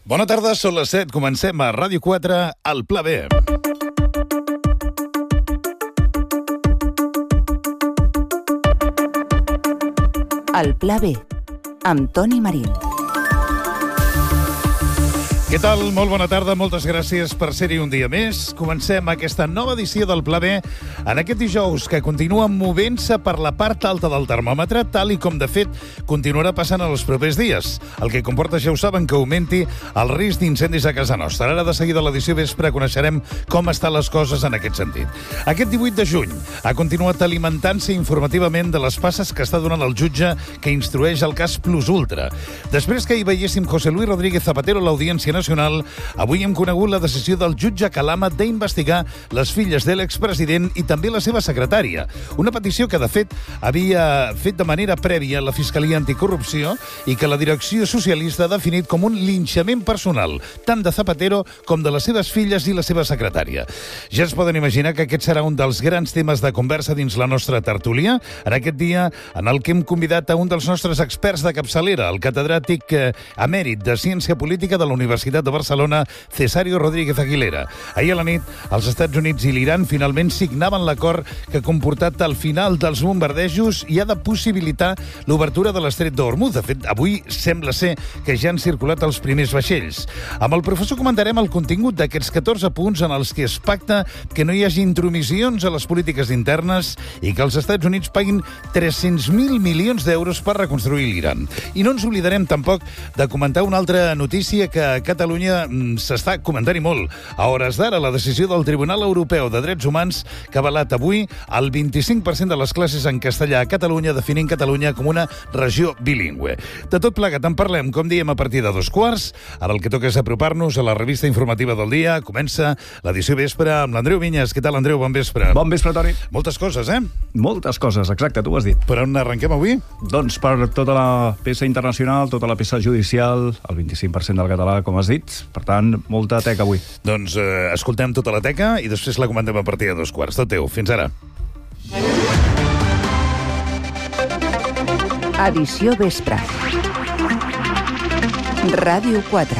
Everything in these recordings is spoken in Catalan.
Bona tarda, són les 7. Comencem a Ràdio 4, al Pla B. El Pla B, amb Toni Marín. Què tal? Molt bona tarda, moltes gràcies per ser-hi un dia més. Comencem aquesta nova edició del Pla B en aquest dijous que continua movent-se per la part alta del termòmetre, tal i com, de fet, continuarà passant en els propers dies. El que comporta, ja ho saben, que augmenti el risc d'incendis a casa nostra. Ara, de seguida, a l'edició vespre, coneixerem com estan les coses en aquest sentit. Aquest 18 de juny ha continuat alimentant-se informativament de les passes que està donant el jutge que instrueix el cas Plus Ultra. Després que hi veiéssim José Luis Rodríguez Zapatero a l'Audiència Nacional, avui hem conegut la decisió del jutge Calama d'investigar les filles de l'expresident i també la seva secretària. Una petició que, de fet, havia fet de manera prèvia la Fiscalia Anticorrupció i que la direcció socialista ha definit com un linxament personal, tant de Zapatero com de les seves filles i la seva secretària. Ja es poden imaginar que aquest serà un dels grans temes de conversa dins la nostra tertúlia, en aquest dia en el que hem convidat a un dels nostres experts de capçalera, el catedràtic emèrit de Ciència Política de la Universitat de Barcelona, Cesario Rodríguez Aguilera. Ahir a la nit, els Estats Units i l'Iran finalment signaven l'acord que ha comportat el final dels bombardejos i ha de possibilitar l'obertura de l'estret d'Hormuz. De fet, avui sembla ser que ja han circulat els primers vaixells. Amb el professor comentarem el contingut d'aquests 14 punts en els que es pacta que no hi hagi intromissions a les polítiques internes i que els Estats Units paguin 300.000 milions d'euros per reconstruir l'Iran. I no ens oblidarem tampoc de comentar una altra notícia que a Catalunya s'està comentant i molt. A hores d'ara, la decisió del Tribunal Europeu de Drets Humans que ha avalat avui el 25% de les classes en castellà a Catalunya, definint Catalunya com una regió bilingüe. De tot plegat en parlem, com diem, a partir de 2:15. Ara el que toca és apropar-nos a la revista informativa del dia. Comença l'edició vespre amb l'Andreu Vinyes. Què tal, Andreu? Bon vespre. Bon vespre, Toni. Moltes coses, Moltes coses, exacte, tu ho has dit. Per on arrenquem avui? Doncs per tota la peça internacional, tota la peça judicial, el 25% del català, com has dit. Per tant, molta teca avui. Doncs escoltem tota la teca i després la comentem a partir de 2:15. Tot teu. Fins ara. Edició vespre. Ràdio 4.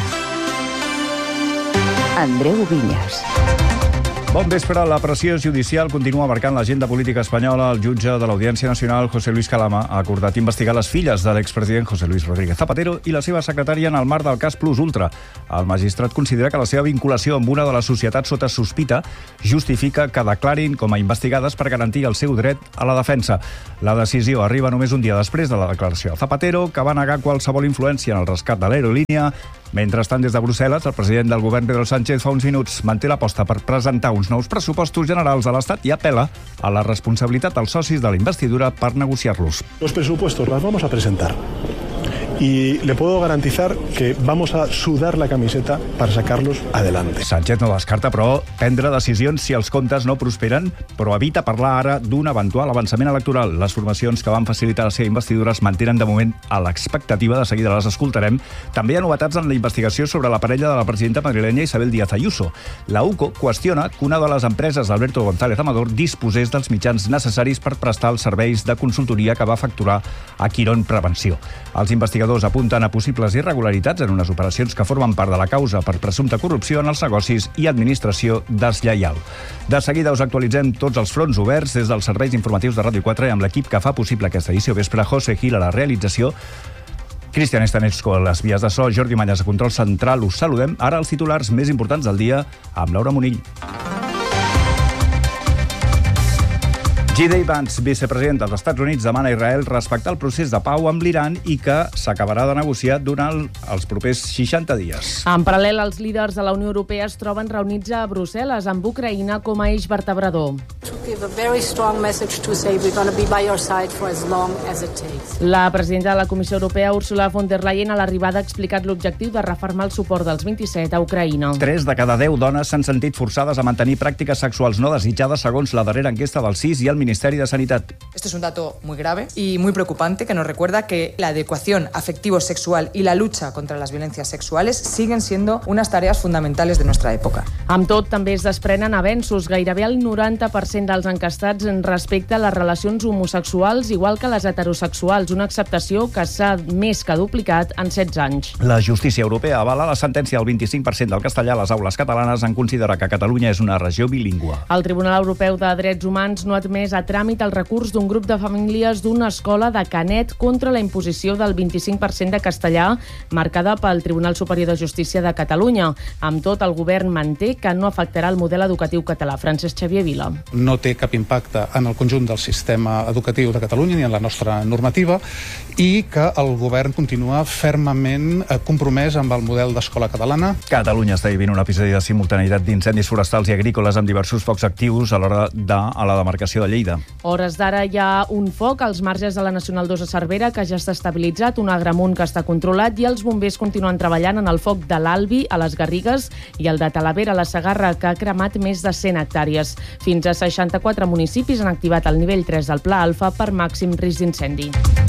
Andreu Vinyes. Bon vespre. La pressió judicial continua marcant l'agenda política espanyola. El jutge de l'Audiència Nacional, José Luis Calama, ha acordat investigar les filles de l'expresident José Luis Rodríguez Zapatero i la seva secretària en el marc del cas Plus Ultra. El magistrat considera que la seva vinculació amb una de les societats sota sospita justifica que declarin com a investigades per garantir el seu dret a la defensa. La decisió arriba només un dia després de la declaració de Zapatero, que va negar qualsevol influència en el rescat de l'aerolínia. Mentrestant, des de Brussel·les, el president del govern, Pedro Sánchez, fa uns minuts manté l'aposta per presentar uns nous pressupostos generals a l'Estat i apel·la a la responsabilitat dels socis de la investidura per negociar-los. Los presupuestos los vamos a presentar y le puedo garantizar que vamos a sudar la camiseta para sacarlos adelante. Sánchez no descarta, però, prendre decisions si els comptes no prosperen, però evita parlar ara d'un eventual avançament electoral. Les formacions que van facilitar la seva investidura es mantenen de moment a l'expectativa, de seguida les escoltarem. També hi ha novetats en la investigació sobre la parella de la presidenta madrilenya Isabel Díaz Ayuso. La UCO qüestiona que una de les empreses d'Alberto González Amador disposés dels mitjans necessaris per prestar els serveis de consultoria que va facturar a Quirón Prevenció. Els investigadors apunten a possibles irregularitats en unes operacions que formen part de la causa per presumpta corrupció en els negocis i administració deslleial. De seguida us actualitzem tots els fronts oberts des dels serveis informatius de Ràdio 4 amb l'equip que fa possible aquesta edició vespre, José Gil a la realització, Cristian Estanesco a les vies de so, Jordi Mañas a control central. Us saludem. Ara els titulars més importants del dia amb Laura Munill. J.D. Vance, vicepresident dels Estats Units, demana a Israel respectar el procés de pau amb l'Iran i que s'acabarà de negociar durant els propers 60 dies. En paral·lel, els líders de la Unió Europea es troben reunits a Brussel·les amb Ucraïna com a eix vertebrador. La presidenta de la Comissió Europea, Ursula von der Leyen, a l'arribada ha explicat l'objectiu de refermar el suport dels 27 a Ucraïna. 3 de cada 10 dones s'han sentit forçades a mantenir pràctiques sexuals no desitjades segons la darrera enquesta del CIS i el Ministeri de Sanidad. Esto es un dato muy grave y muy preocupante que nos recuerda que la adecuación afectivo-sexual y la lucha contra las violencias sexuales siguen siendo unas tareas fundamentales de nuestra època. Amb tot, també es desprenen avenços. Gairebé el 90% 60% dels encastats respecte a les relacions homosexuals, igual que les heterosexuals, una acceptació que s'ha més que duplicat en 16 anys. La justícia europea avala la sentència del 25% del castellà a les aules catalanes en considerar que Catalunya és una regió bilingüe. El Tribunal Europeu de Drets Humans no ha admès a tràmit el recurs d'un grup de famílies d'una escola de Canet contra la imposició del 25% de castellà marcada pel Tribunal Superior de Justícia de Catalunya. Amb tot, el govern manté que no afectarà el model educatiu català. Francesc Xavier Vila. No té cap impacte en el conjunt del sistema educatiu de Catalunya ni en la nostra normativa i que el govern continua fermament compromès amb el model d'escola catalana. Catalunya està vivint un episodi de simultaneïtat d'incendis forestals i agrícoles amb diversos focs actius a l'hora a la demarcació de Lleida. Hores d'ara hi ha un foc als marges de la Nacional 2 a Cervera que ja està estabilitzat, un agramunt que està controlat i els bombers continuen treballant en el foc de l'Albi, a les Garrigues, i el de Talavera, a la Segarra, que ha cremat més de 100 hectàrees. Fins a 64 municipis han activat el nivell 3 del Pla Alfa per màxim risc d'incendi.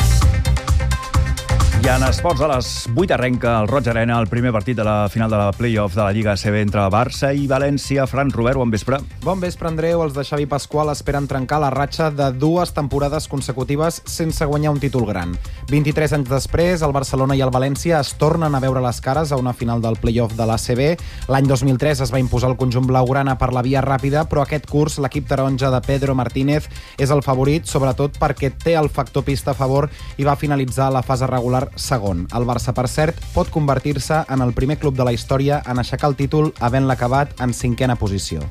I en esports, a les 8 arrenca el Roig Arena, el primer partit de la final de la play-off de la Lliga ACB entre Barça i València. Fran Robert, bon vespre. Bon vespre, Andreu. Els de Xavi Pasqual esperen trencar la ratxa de 2 temporades consecutives sense guanyar un títol gran. 23 anys després, el Barcelona i el València es tornen a veure les cares a una final del play-off de l'ACB. L'any 2003 es va imposar el conjunt blaugrana per la via ràpida, però aquest curs l'equip taronja de Pedro Martínez és el favorit, sobretot perquè té el factor pista a favor i va finalitzar la fase regular segon. El Barça, per cert, pot convertir-se en el primer club de la història en aixecar el títol havent-la acabat en 5a posició.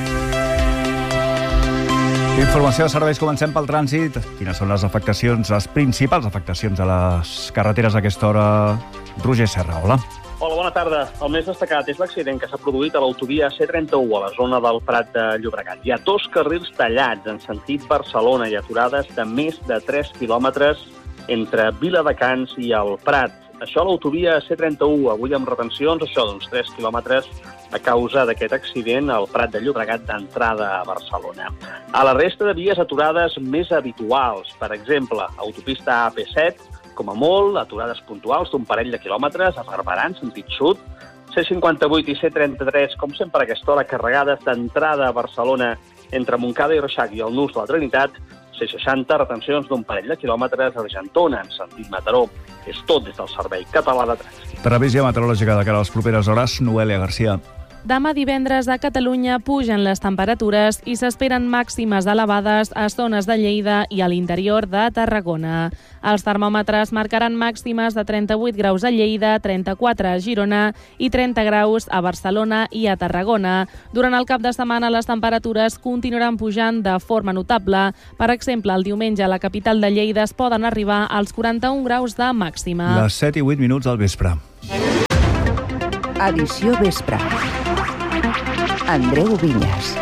Informació de serveis, comencem pel trànsit. Quines són les afectacions, les principals afectacions a les carreteres a aquesta hora? Roger Serra, hola. Hola, bona tarda. El més destacat és l'accident que s'ha produït a l'autovia C31 a la zona del Prat de Llobregat. Hi ha 2 carrils tallats en sentit Barcelona i aturades de més de 3 quilòmetres entre Viladecans i el Prat. Això a l'autovia C31, avui amb retencions, d'uns 3 quilòmetres a causa d'aquest accident al Prat de Llobregat d'entrada a Barcelona. A la resta de vies aturades més habituals, per exemple, autopista AP7, com a molt, aturades puntuals d'un parell de quilòmetres a Barberà, en sentit sud, C58 i C33, com sempre a aquesta hora, carregades d'entrada a Barcelona entre Montcada i Reixac i el Nus de la Trinitat, C60, retencions d'un parell de quilòmetres a Argentona, en sentit Mataró. És tot des del Servei Català de Trànsit. Previsió meteorològica de cara a les properes hores, Noelia Garcia. Demà divendres a Catalunya pugen les temperatures i s'esperen màximes elevades a zones de Lleida i a l'interior de Tarragona. Els termòmetres marcaran màximes de 38 graus a Lleida, 34 a Girona i 30 graus a Barcelona i a Tarragona. Durant el cap de setmana les temperatures continuaran pujant de forma notable. Per exemple, el diumenge a la capital de Lleida es poden arribar als 41 graus de màxima. Les 7 i 8 minuts del vespre. Edició vespre. Andreu Vinyes.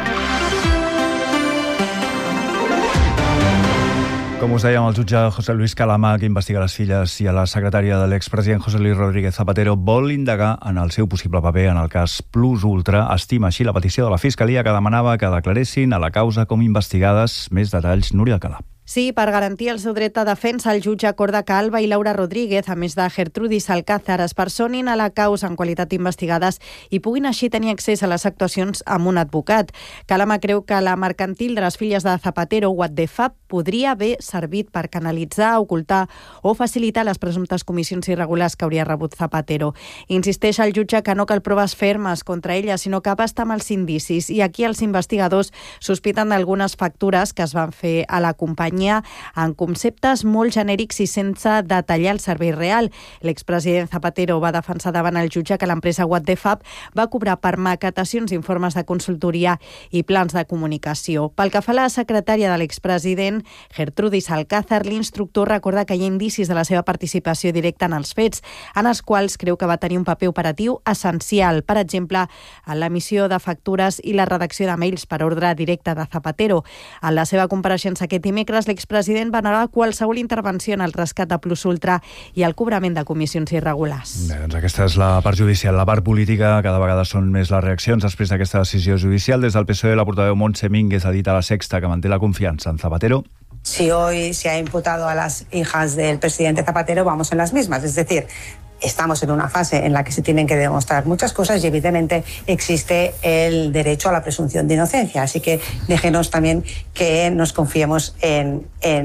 Com us dèiem, el jutge José Luis Calama, que investiga les filles i a la secretària de l'expresident José Luis Rodríguez Zapatero, vol indagar en el seu possible paper en el cas Plus Ultra. Estima així la petició de la Fiscalia que demanava que declaressin a la causa com investigades. Més detalls, Núria Alcalà. Sí, per garantir el seu dret a defensa, el jutge acorda que Alba i Laura Rodríguez, a més de Gertrudis Alcázar, es personin a la causa en qualitat d'investigades i puguin així tenir accés a les actuacions amb un advocat. Calama creu que la mercantil de les filles de Zapatero, What the Fab, podria haver servit per canalitzar, ocultar o facilitar les presumptes comissions irregulars que hauria rebut Zapatero. Insisteix el jutge que no cal proves fermes contra ella, sinó que basta amb els indicis. I aquí els investigadors sospiten d'algunes factures que es van fer a la companyia en conceptes molt genèrics i sense detallar el servei real. L'expresident Zapatero va defensar davant el jutge que l'empresa What the Fab va cobrar per maquetacions, informes de consultoria i plans de comunicació. Pel que fa a la secretària de l'expresident, Gertrudis Alcázar, l'instructor recorda que hi ha indicis de la seva participació directa en els fets, en els quals creu que va tenir un paper operatiu essencial, per exemple, en l'emissió de factures i la redacció de mails per ordre directe de Zapatero. En la seva compareixença aquest dimecres, l'expresident va negar qualsevol intervenció en el rescat de Plus Ultra i el cobrament de comissions irregulars. Bé, doncs aquesta és la part judicial. La part política, cada vegada són més les reaccions després d'aquesta decisió judicial. Des del PSOE, la portaveu Montse Mínguez ha dit a La Sexta que manté la confiança en Zapatero. Si hoy se ha imputado a las hijas del presidente Zapatero, vamos en las mismas. Es decir, estamos en una fase en la que se tienen que demostrar muchas cosas y evidentemente existe el derecho a la presunción de inocencia. Así que déjenos también que nos confiemos en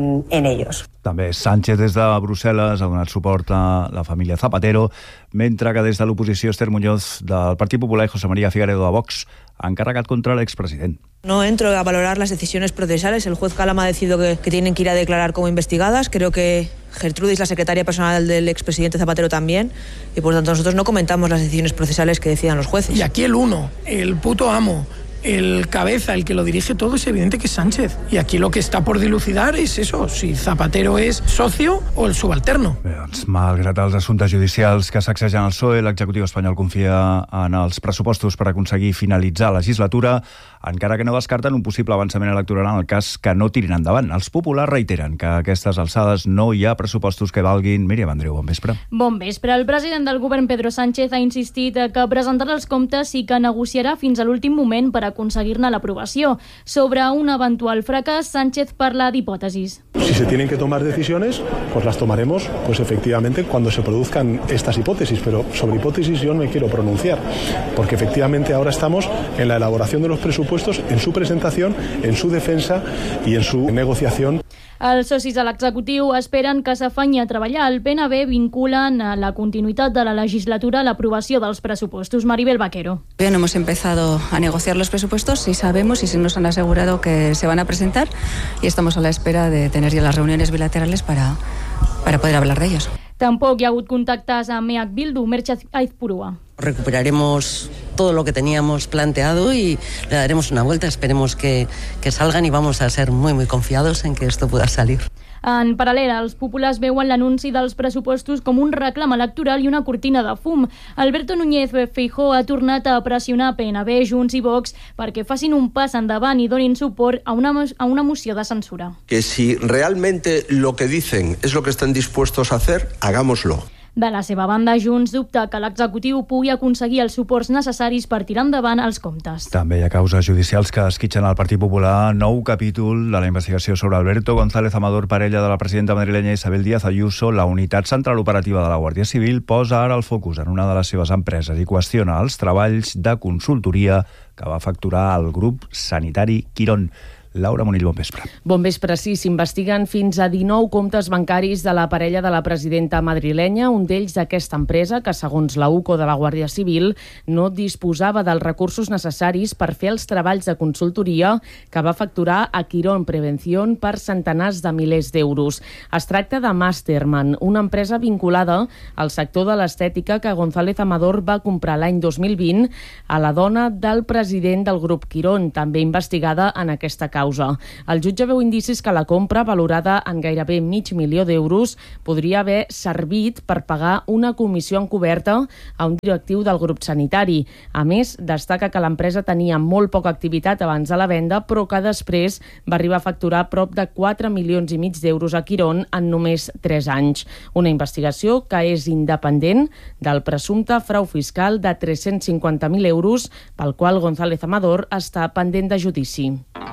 ellos. També Sánchez des de Brussel·les ha donat suport a la família Zapatero, mentre que des de l'oposició Esther Muñoz del Partit Popular i José María Figueredo de Vox han carregat contra l'expresident. No entro a valorar las decisiones procesales. El juez Calam ha decidido que tienen que ir a declarar como investigadas. Creo que Gertrudis, la secretaria personal del expresidente Zapatero, también. Y por tanto nosotros no comentamos las decisiones procesales que decidan los jueces. Y aquí el uno, el puto amo, el cabeza, el que lo dirige todo, es evidente que es Sánchez. Y aquí lo que está por dilucidar és eso, si Zapatero és socio o el subalterno. Bé, doncs, malgrat els assumptes judicials que sacsegen el PSOE, l'executiu espanyol confia en els pressupostos per aconseguir finalitzar la legislatura, encara que no descarten un possible avançament electoral en el cas que no tirin endavant. Els populars reiteren que a aquestes alçades no hi ha pressupostos que valguin. Míriam Andreu, bon vespre. Bon vespre. El president del govern, Pedro Sánchez, ha insistit que presentarà els comptes i que negociarà fins a l'últim moment per aconseguir-ne l'aprovació. Sobre un eventual fracàs, Sánchez parla d'hipòtesis. Si se tienen que tomar decisiones, pues las tomaremos, pues efectivamente, cuando se produzcan estas hipótesis. Pero sobre hipótesis yo no me quiero pronunciar, porque efectivamente ahora estamos en la elaboración de los presupuestos, en su presentación, en su defensa y en su negociación. Els socis de l'executiu esperen que s'afanyi a treballar. El PNB vinculen a la continuïtat de la legislatura a l'aprovació dels pressupostos. Maribel Vaquero. Bien, hemos empezado a negociar los presupuestos y sabemos y se nos han asegurado que se van a presentar y estamos a la espera de tener ya las reuniones bilaterales para poder hablar de ellos. Tampoc hi ha hagut contactes amb EH Bildu. Merche Aizpurua. Recuperaremos todo lo que teníamos planteado y le daremos una vuelta. Esperemos que salgan y vamos a ser muy, muy confiados en que esto pueda salir. En paral·lel, els populars veuen l'anunci dels pressupostos com un reclam electoral i una cortina de fum. Alberto Núñez Feijóo ha tornat a pressionar PNB, Junts i Vox perquè facin un pas endavant i donin suport a una moció de censura. Que si realmente lo que dicen es lo que están dispuestos a hacer, hagámoslo. De la seva banda, Junts dubta que l'executiu pugui aconseguir els suports necessaris per tirar endavant els comptes. També hi ha causes judicials que esquitxen al Partit Popular. Nou capítol de la investigació sobre Alberto González Amador, parella de la presidenta madrilenya Isabel Díaz Ayuso. La unitat central operativa de la Guàrdia Civil posa ara el focus en una de les seves empreses i qüestiona els treballs de consultoria que va facturar el grup sanitari Quirón. Laura Monill, bon vespre. Bon vespre, sí. S'investiguen fins a 19 comptes bancaris de la parella de la presidenta madrilenya, un d'ells d'aquesta empresa que, segons la UCO de la Guàrdia Civil, no disposava dels recursos necessaris per fer els treballs de consultoria que va facturar a Quirón Prevención per centenars de milers d'euros. Es tracta de Masterman, una empresa vinculada al sector de l'estètica que González Amador va comprar l'any 2020 a la dona del president del grup Quirón, també investigada en aquesta causa. El jutge veu indicis que la compra, valorada en gairebé $500.000 d'euros, podria haver servit per pagar una comissió encoberta a un directiu del grup sanitari. A més, destaca que l'empresa tenia molt poca activitat abans de la venda, però que després va arribar a facturar prop de 4,5 milions d'euros a Quirón en només 3 anys. Una investigació que és independent del presumpte frau fiscal de 350.000 euros, pel qual González Amador està pendent de judici.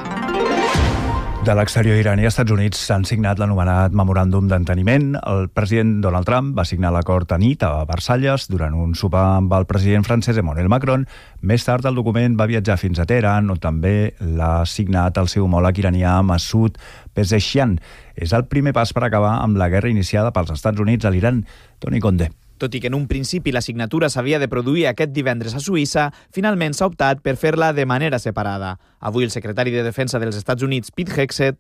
De l'exterior, Iran i Estats Units s'han signat l'anomenat memoràndum d'enteniment. El president Donald Trump va signar l'acord anit a Versalles durant un sopar amb el president francès Emmanuel Macron. Més tard, el document va viatjar fins a Teheran, on també l'ha signat el seu homòleg iranià Masoud Pezeshkian. És el primer pas per acabar amb la guerra iniciada pels Estats Units a l'Iran. Toni Conde. Tot i que en un principi la signatura s'havia de produir aquest divendres a Suïssa, finalment s'ha optat per fer-la de manera separada. Avui el secretari de Defensa dels Estats Units, Pete Hegseth,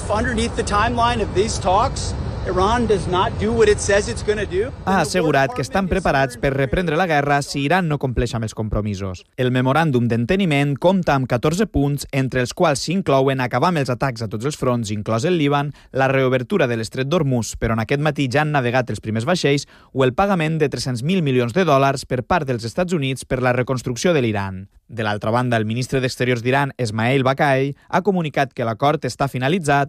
ha assegurat que estan preparats per reprendre la guerra si Iran no compleix amb els compromisos. El memoràndum d'enteniment compta amb 14 punts, entre els quals s'inclouen acabar amb els atacs a tots els fronts, inclòs el Líban, la reobertura de l'estret d'Hormuz, per on aquest matí ja han navegat els primers vaixells, o el pagament de $300.000 milions per part dels Estats Units per la reconstrucció de l'Iran. De l'altra banda, el ministre d'Exteriors d'Iran, Esmail Baqai, ha comunicat que l'acord està finalitzat,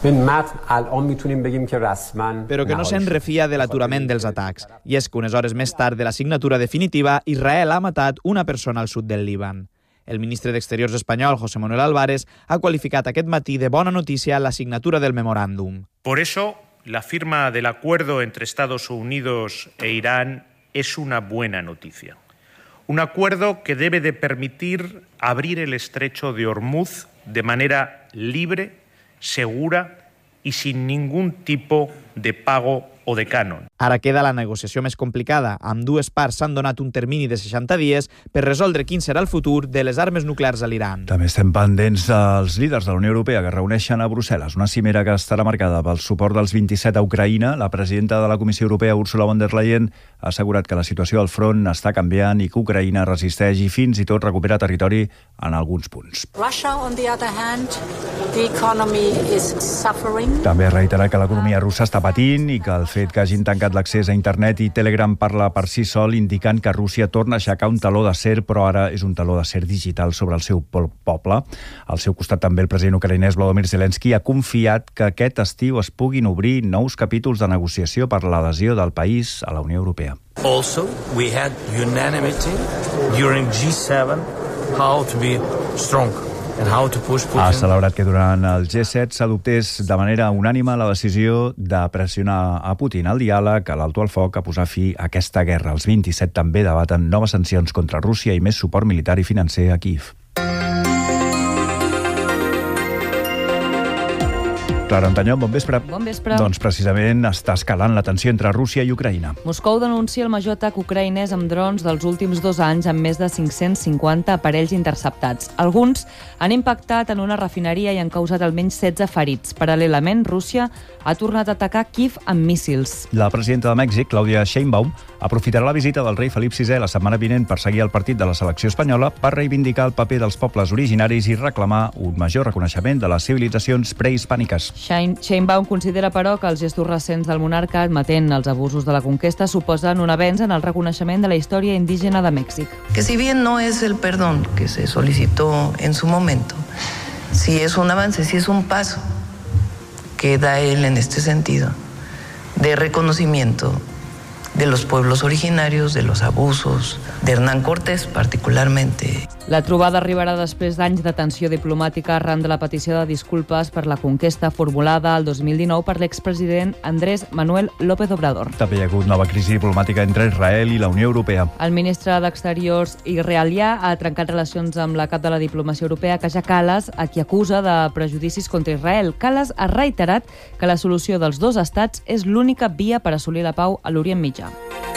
però que no se'n refia de l'aturament dels atacs. I és que unes hores més tard de la signatura definitiva, Israel ha matat una persona al sud del Líban. El ministre d'Exteriors espanyol, José Manuel Álvarez, ha qualificat aquest matí de bona notícia la signatura del memorándum. Por eso, la firma del acuerdo entre Estados Unidos e Irán es una buena noticia. Un acuerdo que debe de permitir abrir el estrecho de Hormuz de manera libre, segura y sin ningún tipo de pago o de cànon. Ara queda la negociació més complicada. Ambdues parts s'han donat un termini de 60 dies per resoldre quin serà el futur de les armes nuclears a l'Iran. També estem pendents dels líders de la Unió Europea que es reuneixen a Brussel·les, una cimera que estarà marcada pel suport dels 27 a Ucraïna. La presidenta de la Comissió Europea, Ursula von der Leyen, ha assegurat que la situació al front està canviant i que Ucraïna resisteix i fins i tot recupera territori en alguns punts. Russia, on the other hand, the economy is suffering. També ha reiterat que l'economia russa està patint i que el fet que hagin tancat l'accés a internet i Telegram parla per si sol, indicant que Rússia torna a aixecar un taló d'acer, però ara és un taló d'acer digital sobre el seu poble. Al seu costat també el president ucraïnès Volodymyr Zelensky ha confiat que aquest estiu es puguin obrir nous capítols de negociació per l'adhesió del país a la Unió Europea. Also, we had unanimity during G7 how to be strong. Ha celebrat que durant el G7 s'adoptés de manera unànime la decisió de pressionar a Putin al diàleg, a l'alto al foc, a posar fi a aquesta guerra. Els 27 també debaten noves sancions contra Rússia i més suport militar i financer a Kíev. Clara Antanyó, bon vespre. Bon vespre. Doncs precisament està escalant la tensió entre Rússia i Ucraïna. Moscou denuncia el major atac ucraïnès amb drons dels últims 2 anys amb més de 550 aparells interceptats. Alguns han impactat en una refineria i han causat almenys 16 ferits. Paral·lelament, Rússia ha tornat a atacar Kíev amb míssils. La presidenta de Mèxic, Claudia Sheinbaum, aprofitarà la visita del rei Felip VI la setmana vinent per seguir el partit de la selecció espanyola per reivindicar el paper dels pobles originaris i reclamar un major reconeixement de les civilitzacions prehispàniques. Sheinbaum considera, però, que els gestos recents del monarca admetent els abusos de la conquesta suposen un avenç en el reconeixement de la història indígena de Mèxic. Que si bien no es el perdón que se solicitó en su momento, sí es un avance, sí es un paso que da él en este sentido de reconocimiento de los pueblos originarios, de los abusos, de Hernán Cortés particularmente. La trobada arribarà després d'anys de tensió diplomàtica arran de la petició de disculpes per la conquesta formulada el 2019 per l'expresident Andrés Manuel López Obrador. També hi ha hagut nova crisi diplomàtica entre Israel i la Unió Europea. El ministre d'Exteriors israelià ha trencat relacions amb la cap de la diplomacia europea, Kaja Kallas, a qui acusa de prejudicis contra Israel. Kallas ha reiterat que la solució dels 2 estats és l'única via per assolir la pau a l'Orient Mitjà.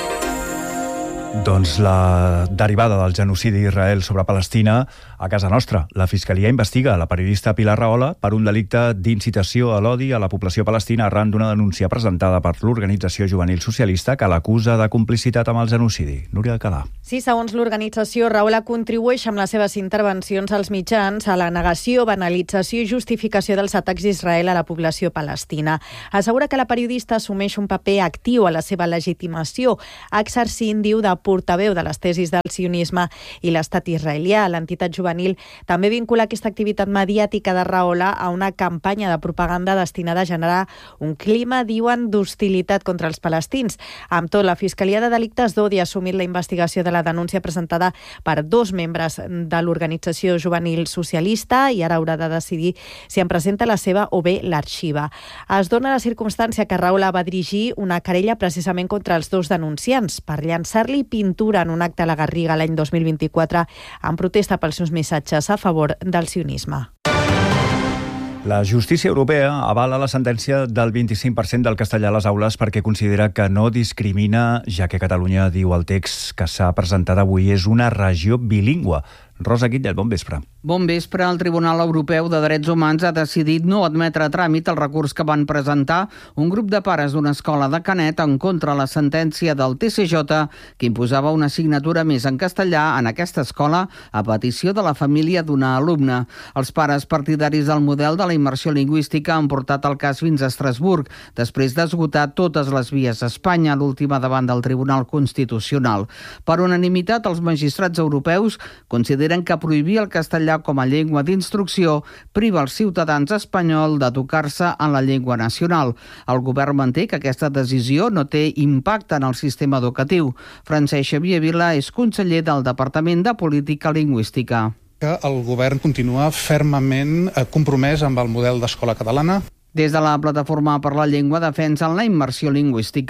Doncs la derivada del genocidi d'Israel sobre Palestina a casa nostra. La Fiscalia investiga la periodista Pilar Rahola per un delicte d'incitació a l'odi a la població palestina arran d'una denúncia presentada per l'organització juvenil socialista que l'acusa de complicitat amb el genocidi. Núria Alcalà. Sí, segons l'organització, Rahola contribueix amb les seves intervencions als mitjans a la negació, banalització i justificació dels atacs d'Israel a la població palestina. Assegura que la periodista assumeix un paper actiu a la seva legitimació, exercint, diu, de portaveu de les tesis del sionisme i l'estat israelià. L'entitat juvenil també vincula aquesta activitat mediàtica de Rahola a una campanya de propaganda destinada a generar un clima, diuen, d'hostilitat contra els palestins. Amb tot, la Fiscalia de Delictes d'Odi ha assumit la investigació de la denúncia presentada per 2 membres de l'organització juvenil socialista i ara haurà de decidir si en presenta la seva o bé l'arxiva. Es dona la circumstància que Rahola va dirigir una querella precisament contra els 2 denunciants per llançar-li pintura en un acte a la Garriga l'any 2024 en protesta pels seus missatges a favor del sionisme. La justícia europea avala la sentència del 25% del castellà a les aules perquè considera que no discrimina, ja que Catalunya, diu el text que s'ha presentat avui, és una regió bilingüe. Rosa Guitlet, bon vespre. Bon vespre. El Tribunal Europeu de Drets Humans ha decidit no admetre a tràmit el recurs que van presentar un grup de pares d'una escola de Canet en contra la sentència del TCJ que imposava una assignatura més en castellà en aquesta escola a petició de la família d'una alumna. Els pares partidaris del model de la immersió lingüística han portat el cas fins a Estrasburg després d'esgotar totes les vies a Espanya, l'última davant del Tribunal Constitucional. Per unanimitat, els magistrats europeus consideren que prohibir el castellà com a llengua d'instrucció priva els ciutadans espanyols de tocar-se en la llengua nacional. El govern manté que aquesta decisió no té impacte en el sistema educatiu. Francesc Xavier Vila és conseller del Departament de Política Lingüística. Que el govern continua fermament compromès amb el model d'escola catalana. Des de la Plataforma per la Llengua defensen la immersió lingüística.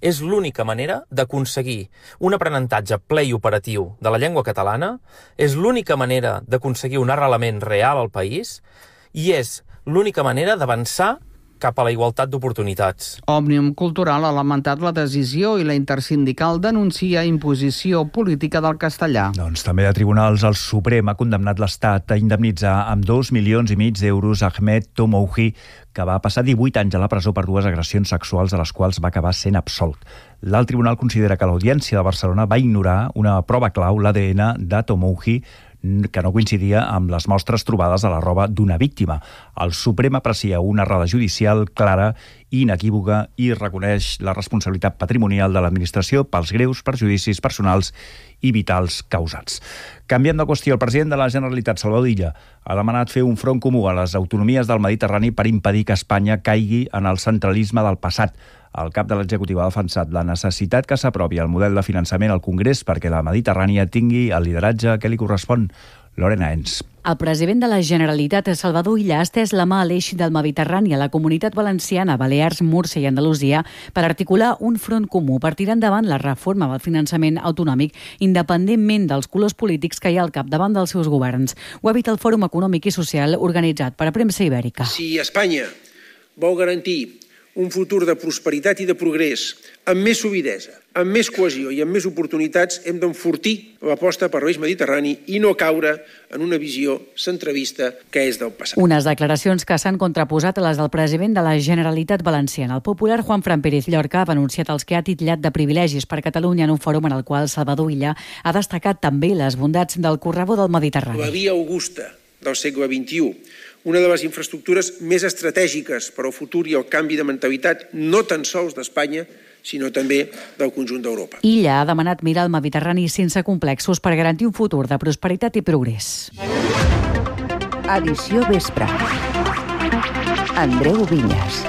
és l'única manera d'aconseguir un aprenentatge ple i operatiu de la llengua catalana, és l'única manera d'aconseguir un arrelament real al país i és l'única manera d'avançar cap a la igualtat d'oportunitats. Òmnium Cultural ha lamentat la decisió i la intersindical denuncia imposició política del castellà. Doncs també a tribunals el Suprem ha condemnat l'Estat a indemnitzar amb 2,5 milions d'euros Ahmed Tomouhi, que va passar 18 anys a la presó per 2 agressions sexuals de les quals va acabar sent absolt. L'alt tribunal considera que l'Audiència de Barcelona va ignorar una prova clau, l'ADN de Tomouhi, que no coincidia amb les mostres trobades a la roba d'una víctima. El Suprem aprecia una errada judicial clara i inequívoca i reconeix la responsabilitat patrimonial de l'administració pels greus perjudicis personals i vitals causats. Canviant de qüestió, el president de la Generalitat, Salvador Illa, ha demanat fer un front comú a les autonomies del Mediterrani per impedir que Espanya caigui en el centralisme del passat. El cap de l'executiva ha defensat la necessitat que s'aprovi el model de finançament al Congrés perquè la Mediterrània tingui el lideratge que li correspon. Lorena Ens. El president de la Generalitat, Salvador Illa, ha estès la mà a l'eix del Mediterrani a la Comunitat Valenciana, Balears, Múrcia i Andalusia per articular un front comú per tirar endavant la reforma del finançament autonòmic independentment dels colors polítics que hi ha al capdavant dels seus governs. Ho ha dit el Fòrum Econòmic i Social organitzat per Premsa Ibèrica. Si Espanya vol garantir un futur de prosperitat i de progrés, amb més solidesa, amb més cohesió i amb més oportunitats, hem d'enfortir l'aposta per l'eix mediterrani i no caure en una visió centralista que és del passat. Unes declaracions que s'han contraposat a les del president de la Generalitat Valenciana. El popular Juanfran Pérez Llorca ha denunciat els que ha titllat de privilegis per Catalunya en un fòrum en el qual Salvador Illa ha destacat també les bondats del corredor del Mediterrani. La via augusta del segle XXI, una de les infraestructures més estratègiques per al futur i el canvi de mentalitat no tan sols d'Espanya, sinó també del conjunt d'Europa. Illa ha demanat mirar el Mediterrani sense complexos per garantir un futur de prosperitat i progrés. Edició Vespre. Andreu Vinyes.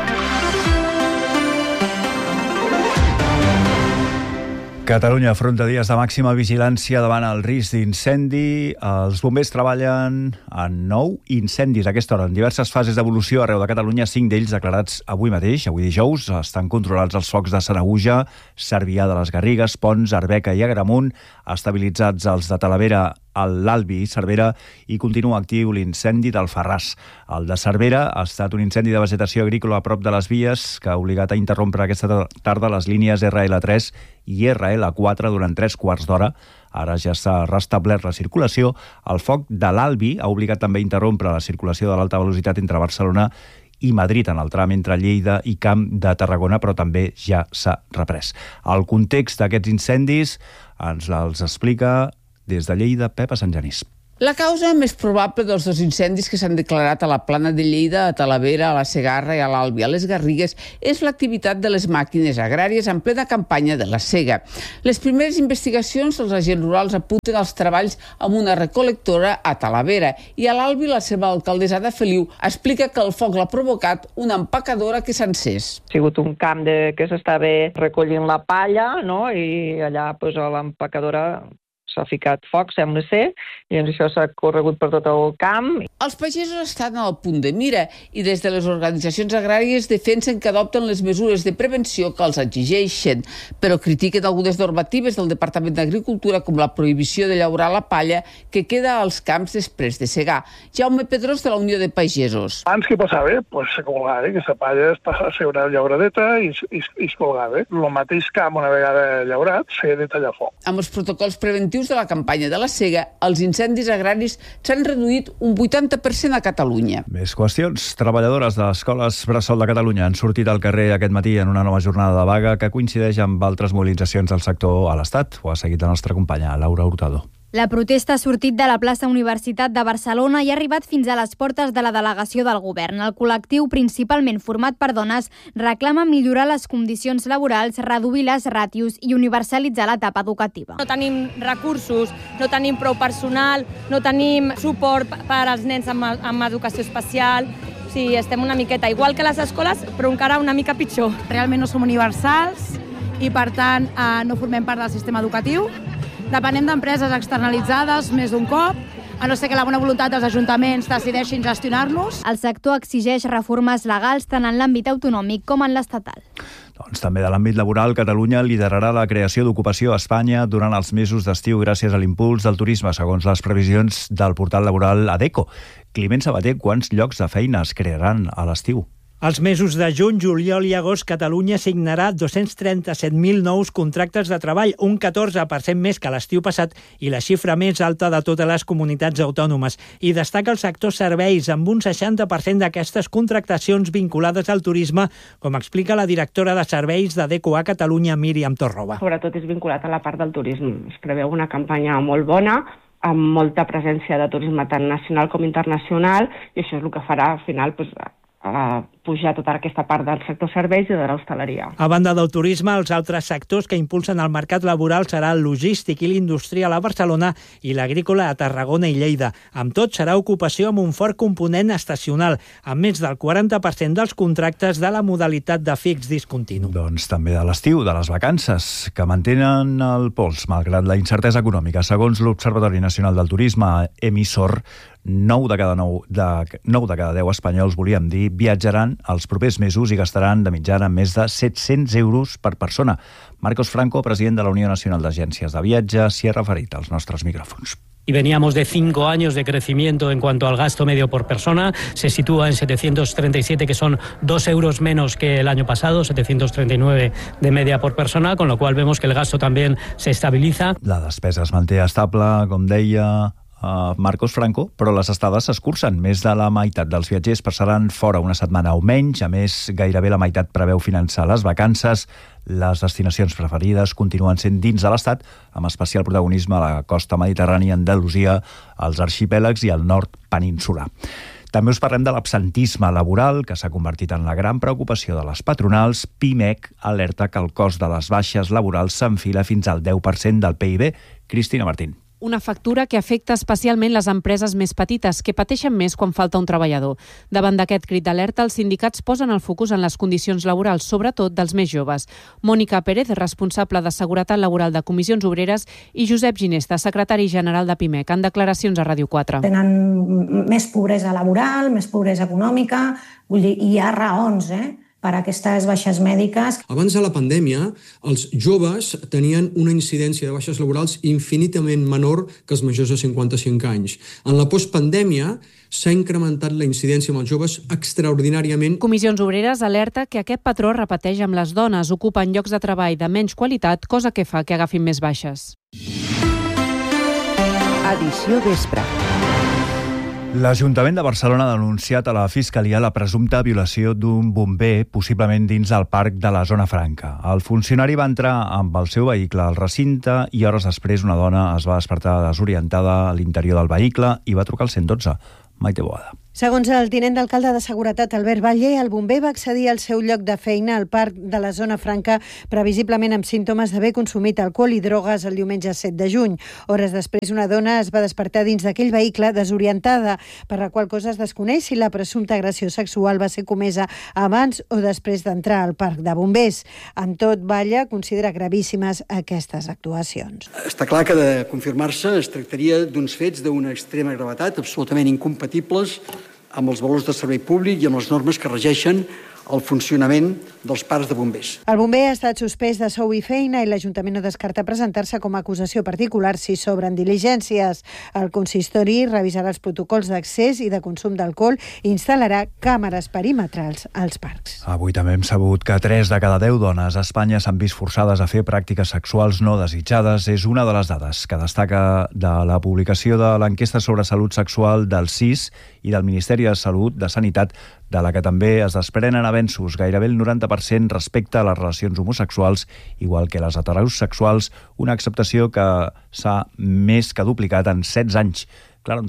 Catalunya afronta dies de màxima vigilància davant el risc d'incendi. Els bombers treballen en 9 incendis a aquesta hora en diverses fases d'evolució arreu de Catalunya. 5 d'ells declarats avui mateix, avui dijous. Estan controlats els focs de Sanaüja, Cervià de les Garrigues, Ponts, Arbeca i Agramunt, estabilitzats els de Talavera, l'Albi i Cervera, i continua actiu l'incendi del Farràs. El de Cervera ha estat un incendi de vegetació agrícola a prop de les vies que ha obligat a interrompre aquesta tarda les línies RL3 i RL4 durant 3 quarts d'hora. Ara ja s'ha restablert la circulació. El foc de l'Albi ha obligat també a interrompre la circulació de l'alta velocitat entre Barcelona i Madrid en el tram entre Lleida i Camp de Tarragona, però també ja s'ha reprès. El context d'aquests incendis ens els explica des de Lleida, Pepa Sant Genís. La causa més probable dels 2 incendis que s'han declarat a la plana de Lleida, a Talavera, a la Segarra i a l'Albi, a les Garrigues, és l'activitat de les màquines agràries en plena campanya de la sega. Les primeres investigacions, els agents rurals apunten als treballs amb una recolectora a Talavera, i a l'Albi la seva alcaldessa de Feliu explica que el foc l'ha provocat una empacadora que s'ha encès. Ha sigut un camp que s'estava recollint la palla, no? I allà a l'empacadora s'ha ficat foc, sembla ser, i això s'ha corregut per tot el camp. Els pagesos estan al punt de mira i des de les organitzacions agràries defensen que adopten les mesures de prevenció que els exigeixen, però critiquen algunes normatives del Departament d'Agricultura com la prohibició de llaurar la palla que queda als camps després de segar. Jaume Pedrós, de la Unió de Pagesos. Abans què passava? Pues se colgava, que la palla es passa a ser una llauradeta i es colgava. El mateix camp, una vegada llaurat, s'ha de tallar foc. Amb els protocols preventius de la campanya de la sega, els incendis agraris s'han reduït un 80% a Catalunya. Més qüestions. Treballadores de escoles bressol de Catalunya han sortit al carrer aquest matí en una nova jornada de vaga que coincideix amb altres mobilitzacions del sector a l'Estat. Ho ha seguit la nostra companya, Laura Hurtado. La protesta ha sortit de la plaça Universitat de Barcelona i ha arribat fins a les portes de la delegació del govern. El col·lectiu, principalment format per dones, reclama millorar les condicions laborals, reduir les ràtios i universalitzar l'etapa educativa. No tenim recursos, no tenim prou personal, no tenim suport per als nens amb educació especial. Sí, estem una miqueta igual que les escoles, però encara una mica pitjor. Realment no som universals i, per tant, no formem part del sistema educatiu. Depenem d'empreses externalitzades més d'un cop. a no ser que la bona voluntat dels ajuntaments decideixin gestionar-los. El sector exigeix reformes legals tant en l'àmbit autonòmic com en l'estatal. Doncs també de l'àmbit laboral, Catalunya liderarà la creació d'ocupació a Espanya durant els mesos d'estiu gràcies a l'impuls del turisme, segons les previsions del portal laboral Adecco. Climent Sabater, quants llocs de feina es crearan a l'estiu? Els mesos de juny, juliol i agost, Catalunya signarà 237.000 nous contractes de treball, un 14% més que l'estiu passat i la xifra més alta de totes les comunitats autònomes. I destaca el sector serveis, amb un 60% d'aquestes contractacions vinculades al turisme, com explica la directora de serveis d'Adecco a Catalunya, Míriam Torroba. Sobretot és vinculat a la part del turisme. Es preveu una campanya molt bona, amb molta presència de turisme tant nacional com internacional, i això és el que farà, al final, a pujar tota aquesta part del sector serveis i de l'hostaleria. A banda del turisme, els altres sectors que impulsen el mercat laboral serà el logístic i l'industrial a Barcelona i l'agrícola a Tarragona i Lleida. Amb tot, serà ocupació amb un fort component estacional, amb més del 40% dels contractes de la modalitat de fix discontinu. Doncs també de l'estiu, de les vacances, que mantenen el pols, malgrat la incertesa econòmica. Segons l'Observatori Nacional del Turisme, emissor, 9 de cada 10 espanyols, volíem dir, viatjaran els propers mesos i gastaran de mitjana més de 700 euros per persona. Marcos Franco, president de la Unió Nacional d'Agències de Viatge, s'hi ha referit als nostres micròfons. Y veníamos de 5 años de crecimiento en cuanto al gasto medio por persona. Se sitúa en 737, que son 2 euros menos que el año pasado, 739 de media por persona, con lo cual vemos que el gasto también se estabiliza. La despesa es manté estable, com deia Marcos Franco, però les estades s'escurcen. Més de la meitat dels viatgers passaran fora una setmana o menys. A més, gairebé la meitat preveu finançar les vacances. Les destinacions preferides continuen sent dins de l'Estat, amb especial protagonisme a la costa mediterrània, Andalusia, els arxipèlags i el nord peninsular. També us parlem de l'absentisme laboral, que s'ha convertit en la gran preocupació de les patronals. PIMEC alerta que el cost de les baixes laborals s'enfila fins al 10% del PIB. Cristina Martín. Una factura que afecta especialment les empreses més petites, que pateixen més quan falta un treballador. Davant d'aquest crit d'alerta, els sindicats posen el focus en les condicions laborals, sobretot dels més joves. Mònica Pérez, responsable de Seguretat Laboral de Comissions Obreres, i Josep Ginesta, secretari general de PIMEC, en declaracions a Ràdio 4. Tenen més pobresa laboral, més pobresa econòmica, vull dir, hi ha raons, per a aquestes baixes mèdiques. Abans de la pandèmia, els joves tenien una incidència de baixes laborals infinitament menor que els majors de 55 anys. En la postpandèmia s'ha incrementat la incidència amb els joves extraordinàriament. Comissions Obreres alerta que aquest patró repeteix amb les dones, ocupen llocs de treball de menys qualitat, cosa que fa que agafin més baixes. Edició vespre. L'Ajuntament de Barcelona ha denunciat a la Fiscalia la presumpta violació d'un bomber, possiblement dins del parc de la Zona Franca. El funcionari va entrar amb el seu vehicle al recinte i hores després una dona es va despertar desorientada a l'interior del vehicle i va trucar al 112. Maite Boada. Segons el tinent d'alcalde de Seguretat, Albert Valle, el bomber va accedir al seu lloc de feina al parc de la Zona Franca, previsiblement amb símptomes d'haver consumit alcohol i drogues el diumenge 7 de juny. Hores després, una dona es va despertar dins d'aquell vehicle desorientada, per la qual cosa es desconeix si la presumpta agressió sexual va ser comesa abans o després d'entrar al parc de bombers. Amb tot, Valle considera gravíssimes aquestes actuacions. Està clar que, de confirmar-se, es tractaria d'uns fets d'una extrema gravetat, absolutament incompatibles amb els valors de servei públic i amb les normes que regeixen el funcionament dels parcs de bombers. El bomber ha estat suspès de sou i feina i l'Ajuntament no descarta presentar-se com a acusació particular si s'obren diligències. El consistori revisarà els protocols d'accés i de consum d'alcohol i instal·larà càmeres perimetrals als parcs. Avui també hem sabut que 3 de cada 10 dones a Espanya s'han vist forçades a fer pràctiques sexuals no desitjades. És una de les dades que destaca de la publicació de l'enquesta sobre salut sexual del CIS i del Ministeri de Salut de Sanitat, de la que també es desprenen avenços, gairebé el 90% respecte a les relacions homosexuals, igual que les heterosexuals, una acceptació que s'ha més que duplicat en 16 anys. Clara Ontañón.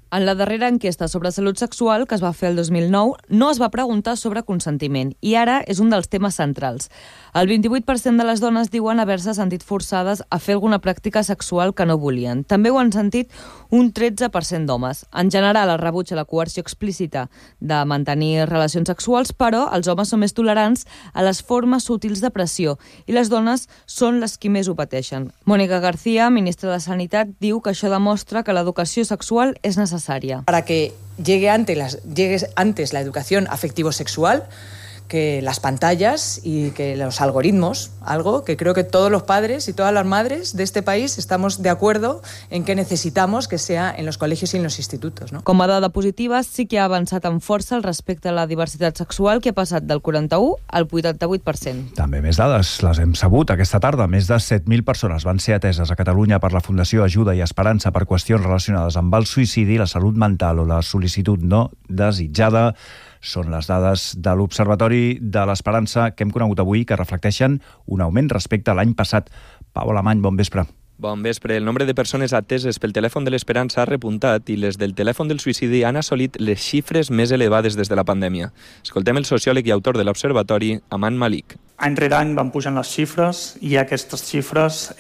En la darrera enquesta sobre salut sexual, que es va fer el 2009, no es va preguntar sobre consentiment, i ara és un dels temes centrals. El 28% de les dones diuen haver-se sentit forçades a fer alguna pràctica sexual que no volien. També ho han sentit un 13% d'homes. En general, es rebutja la coerció explícita de mantenir relacions sexuals, però els homes són més tolerants a les formes sutils de pressió i les dones són les qui més ho pateixen. Mónica García, ministra de Sanitat, diu que això demostra que l'educació sexual és necessària. Para que llegue antes la educación afectivo-sexual que las pantallas y que los algoritmos, algo que creo que todos los padres y todas las madres de este país estamos de acuerdo en que necesitamos que sea en los colegios y en los institutos, ¿no? Com a dada positiva, sí que ha avançat amb força el respecte a la diversitat sexual, que ha passat del 41 al 88%. També més dades les hem sabut aquesta tarda. Més de 7.000 persones van ser ateses a Catalunya per la Fundació Ajuda i Esperança per qüestions relacionades amb el suïcidi, la salut mental o la sol·licitud no desitjada. Són les dades de l'Observatori de l'Esperança que hem conegut avui, que reflecteixen un augment respecte a l'any passat. Pau Alemany, bon vespre. Bon vespre. El nombre de persones ateses pel telèfon de l'Esperança ha repuntat i les del telèfon del suïcidi han assolit les xifres més elevades des de la pandèmia. Escoltem el sociòleg i autor de l'Observatori, Aman Malik. Any rere any van pujant les xifres i aquestes xifres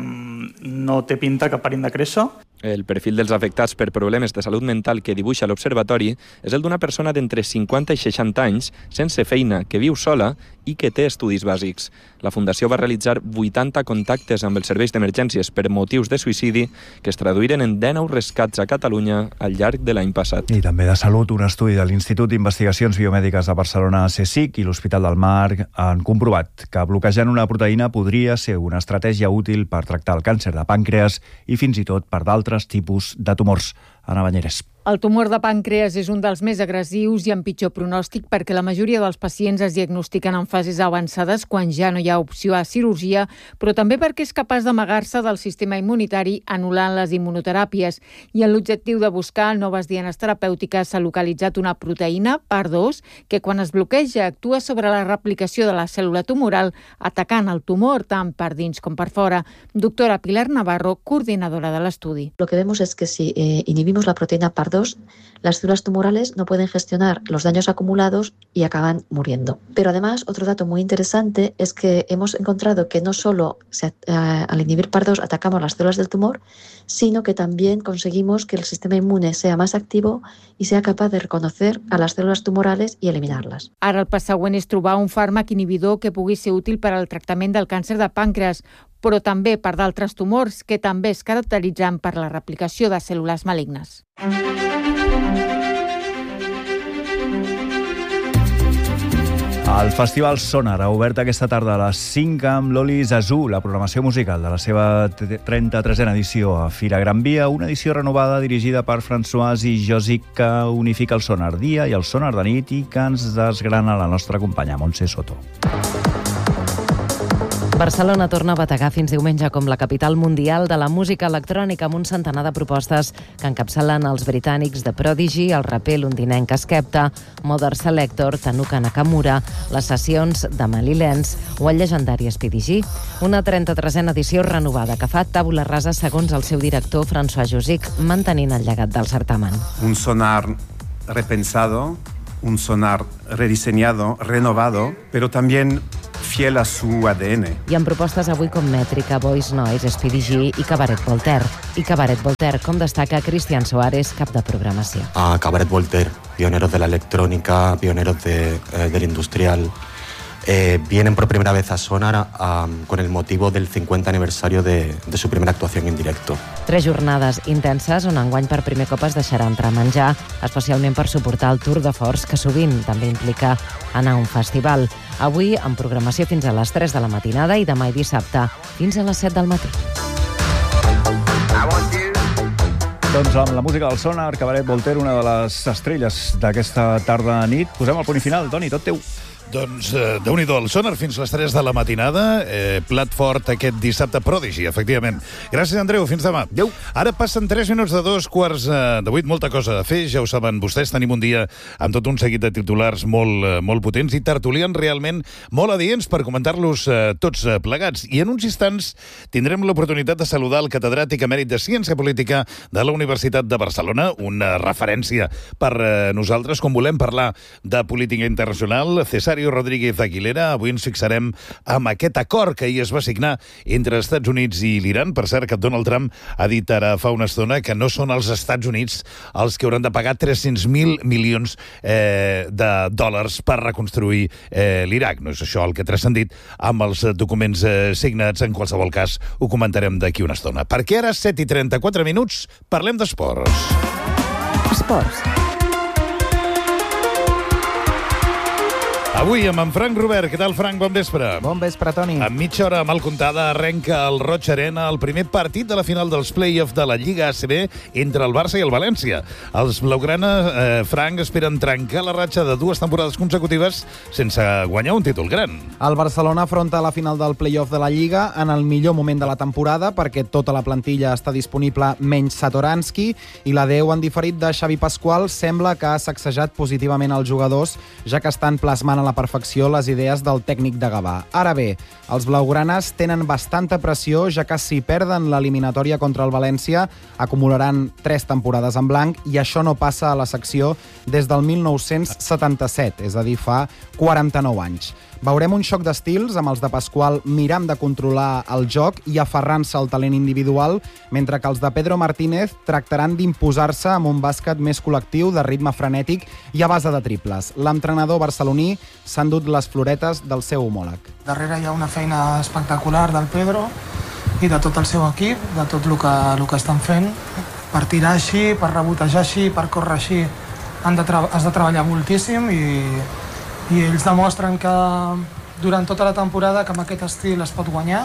no té pinta que parin de créixer. El perfil dels afectats per problemes de salut mental que dibuixa l'Observatori és el d'una persona d'entre 50 i 60 anys, sense feina, que viu sola i que té estudis bàsics. La Fundació va realitzar 80 contactes amb els serveis d'emergències per motius de suïcidi que es traduïren en 19 rescats a Catalunya al llarg de l'any passat. I també de salut, un estudi de l'Institut d'Investigacions Biomèdiques de Barcelona, CSIC, i l'Hospital del Mar han comprovat que bloquejant una proteïna podria ser una estratègia útil per tractar el càncer de pàncreas i fins i tot per d'altres tipus de tumors. Ana Banyeres. El tumor de pàncreas és un dels més agressius i amb pitjor pronòstic perquè la majoria dels pacients es diagnostiquen en fases avançades quan ja no hi ha opció a cirurgia, però també perquè és capaç d'amagar-se del sistema immunitari anul·lant les immunoteràpies. I en l'objectiu de buscar noves dianes terapèutiques s'ha localitzat una proteïna, PAR2, que quan es bloqueja actua sobre la replicació de la cèl·lula tumoral, atacant el tumor tant per dins com per fora. Doctora Pilar Navarro, coordinadora de l'estudi. Lo que vemos es que si inhibimos la proteína PAR2, las células tumorales no pueden gestionar los daños acumulados y acaban muriendo. Pero además, otro dato muy interesante es que hemos encontrado que no solo al inhibir PAR2 atacamos las células del tumor, sino que también conseguimos que el sistema inmune sea más activo y sea capaz de reconocer a las células tumorales y eliminarlas. Ara el pas següent és trobar un fàrmac inhibidor que pugui ser útil per al tractament del càncer de pàncreas, però també per d'altres tumors que també es caracteritzen per la replicació de cèl·lules malignes. El Festival Sonar ha obert aquesta tarda a les 5 amb l'Oli Zazou, la programació musical de la seva 33a edició a Fira Gran Via, una edició renovada dirigida per François i Josic que unifica el sonar dia i el sonar de nit i que ens desgrana la nostra companya Montse Soto. Barcelona torna a bategar fins diumenge com la capital mundial de la música electrònica amb un centenar de propostes que encapçalen els britànics de Prodigy, el raper londinenc Skepta, Mother Selector, Tanuka Nakamura, les sessions de Mali Lenz o el legendari Speedy G. Una 33a edició renovada que fa tàbula rasa segons el seu director François Josic, mantenint el llegat del certamen. Un sonar repensado, un sonar rediseñado, renovado, pero también fiel a su ADN. Hi ha propostes avui com Mètrica, Voice Noise, Speedy G i Cabaret Voltaire. I Cabaret Voltaire, com destaca Cristian Soares, cap de programació. Cabaret Voltaire, pioneros de la electrónica, pioneros del industrial, vienen por primera vez a Sonar con el motivo del 50 aniversario de su primera actuación en directo. 3 jornades intenses on enguany per primer cop es deixarà entrar menjar, especialment per suportar el Tour de Force, que sovint també implica anar a un festival. Avui amb programació fins a les 3 de la matinada i demà i dissabte fins a les 7 del matí. Doncs amb la música del Sonar, Cabaret Voltaire, una de les estrelles d'aquesta tarda nit. Posem el punt final. Doni, tot teu. Doncs déu-n'hi-do, el Sonar fins les 3 de la matinada, plat fort aquest dissabte Prodigy, efectivament. Gràcies, Andreu, fins demà. Adéu. Ara passen 3 minuts de 2:15 molta cosa a fer, ja ho saben vostès, tenim un dia amb tot un seguit de titulars molt potents i tertulians realment molt adients per comentar-los tots plegats. I en uns instants tindrem l'oportunitat de saludar el catedràtic emèrit de Ciència Política de la Universitat de Barcelona, una referència per nosaltres, com volem parlar de política internacional, Cesario Rodríguez Aguilera. Avui ens fixarem amb aquest acord que ahir es va signar entre els Estats Units i l'Iran. Per cert, que Donald Trump ha dit ara fa una estona que no són els Estats Units els que hauran de pagar 300.000 milions de dòlars per reconstruir l'Iraq. No és això el que ha transcendit amb els documents signats. En qualsevol cas, ho comentarem d'aquí una estona. Perquè ara, 7:34 minuts, parlem d'esports. Esports. Avui amb en Frank Robert. Què tal, Frank? Bon vespre. Bon vespre, Toni. En mitja hora mal comptada arrenca el Roig Arena el primer partit de la final dels play-off de la Lliga ACB entre el Barça i el València. Els blaugrana, Frank, esperen trencar la ratxa de 2 temporades consecutives sense guanyar un títol gran. El Barcelona afronta la final del play-off de la Lliga en el millor moment de la temporada perquè tota la plantilla està disponible menys Satoranski i l'adeu en diferit de Xavi Pasqual sembla que ha sacsejat positivament els jugadors, ja que estan plasmant a la perfecció les idees del tècnic de Gavà. Ara bé, els blaugranes tenen bastanta pressió, ja que si perden l'eliminatòria contra el València acumularan 3 temporades en blanc i això no passa a la secció des del 1977, és a dir, fa 49 anys. Veurem un xoc d'estils amb els de Pasqual mirant de controlar el joc i aferrant-se al talent individual, mentre que els de Pedro Martínez tractaran d'imposar-se amb un bàsquet més col·lectiu, de ritme frenètic i a base de triples. L'entrenador barceloní s'ha endut les floretes del seu homòleg. Darrere hi ha una feina espectacular del Pedro i de tot el seu equip, de tot el que estan fent. Per tirar així, per rebotejar així, per córrer així, has de treballar moltíssim i ells demostren que durant tota la temporada que amb aquest estil es pot guanyar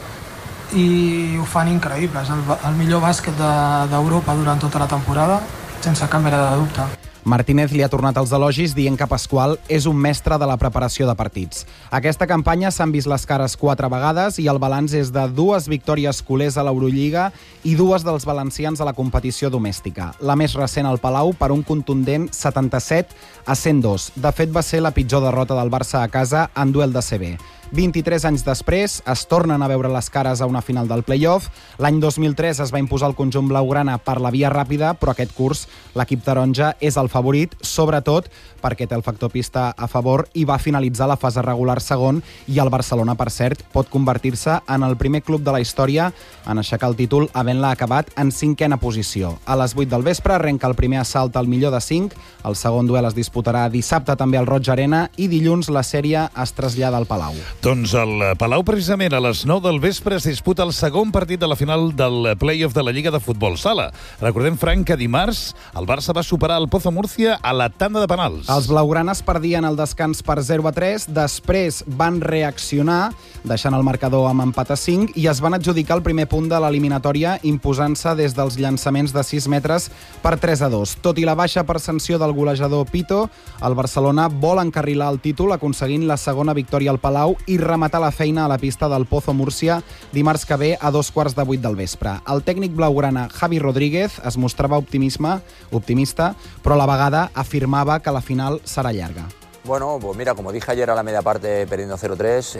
i ho fan increïbles. El millor bàsquet d'Europa durant tota la temporada, sense cap mena de dubte. Martínez li ha tornat els elogis dient que Pasqual és un mestre de la preparació de partits. Aquesta campanya s'han vist les cares 4 vegades i el balanç és de 2 victòries culers a l'Eurolliga i 2 dels valencians a la competició domèstica. La més recent al Palau per un contundent 77-102. De fet, va ser la pitjor derrota del Barça a casa en duel de CB. 23 anys després, es tornen a veure les cares a una final del play-off. L'any 2003 es va imposar el conjunt blaugrana per la via ràpida, però aquest curs l'equip taronja és el favorit, sobretot perquè té el factor pista a favor i va finalitzar la fase regular segon i el Barcelona, per cert, pot convertir-se en el primer club de la història en aixecar el títol havent-la acabat en 5a posició. A les 8 del vespre arrenca el primer assalt al millor de 5, el segon duel es disputarà dissabte també al Roig Arena i dilluns la sèrie es trasllada al Palau. Doncs al Palau, precisament, a les 9 del vespre es disputa el segon partit de la final del play-off de la Lliga de Futbol Sala. Recordem, Frank, que dimarts el Barça va superar el Pozo Múrcia a la tanda de penals. Els blaugranes perdien el descans per 0-3, després van reaccionar, deixant el marcador amb empat a 5, i es van adjudicar el primer punt de l'eliminatòria, imposant-se des dels llançaments de 6 metres per 3-2. Tot i la baixa per sanció del golejador Pito, el Barcelona vol encarrilar el títol aconseguint la segona victòria al Palau i rematar la feina a la pista del Pozo Múrcia dimarts que ve a 7:15 del vespre. El tècnic blaugrana Javi Rodríguez es mostrava optimista, però a la vegada afirmava que la final serà llarga. Bueno, pues mira, como dije ayer a la media parte perdiendo 0-3,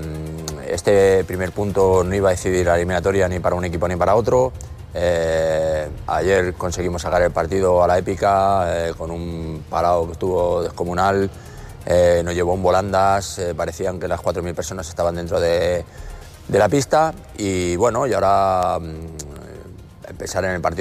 este primer punto no iba a decidir la eliminatoria ni para un equipo ni para otro. Ayer conseguimos sacar el partido a la épica con un parado que estuvo descomunal. Nos llevó un volandas, parecían que las 4.000 personas estaban dentro de la pista y bueno, y ahora empezar en el partido